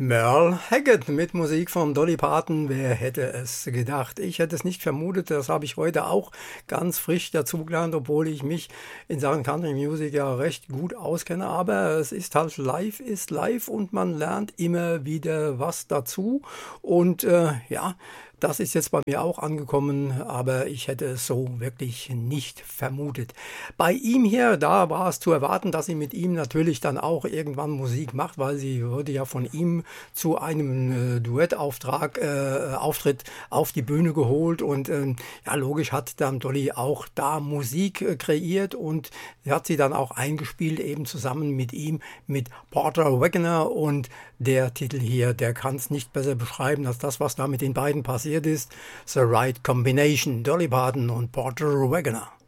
Merle Haggard mit Musik von Dolly Parton. Wer hätte es gedacht? Ich hätte es nicht vermutet. Das habe ich heute auch ganz frisch dazugelernt, obwohl ich mich in Sachen Country Music ja recht gut auskenne. Aber es ist halt live, ist live und man lernt immer wieder was dazu. Und ja, das ist jetzt bei mir auch angekommen, aber ich hätte es so wirklich nicht vermutet. Bei ihm hier, da war es zu erwarten, dass sie mit ihm natürlich dann auch irgendwann Musik macht, weil sie wurde ja von ihm zu einem Auftritt auf die Bühne geholt und ja, logisch hat dann Dolly auch da Musik kreiert und hat sie dann auch eingespielt, eben zusammen mit ihm, mit Porter Wagoner, und der Titel hier, der kann es nicht besser beschreiben als das, was da mit den beiden passiert ist. The Right Combination, Dolly Parton und Porter Wagoner.